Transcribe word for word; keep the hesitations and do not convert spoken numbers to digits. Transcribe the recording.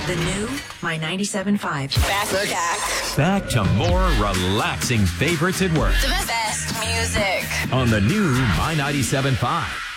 The new My ninety-seven point five. Back, back. Back to more relaxing favorites at work. The best music. On the new My ninety-seven point five.